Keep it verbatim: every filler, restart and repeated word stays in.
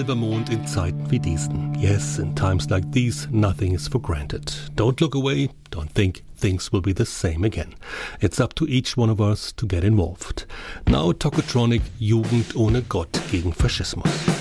Silbermond in Zeiten wie diesen. Yes, in times like these, nothing is for granted. Don't look away, don't think things will be the same again. It's up to each one of us to get involved. Now Tokotronic, Jugend ohne Gott gegen Faschismus.